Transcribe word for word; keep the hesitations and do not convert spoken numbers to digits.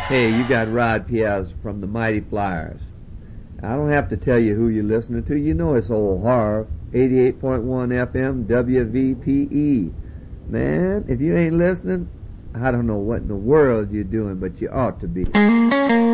Hey, you got Rod Piaz from the Mighty Flyers. I don't have to tell you who you're listening to. You know it's old Harv, eighty-eight point one F M, W V P E. Man, if you ain't listening, I don't know what in the world you're doing, but you ought to be.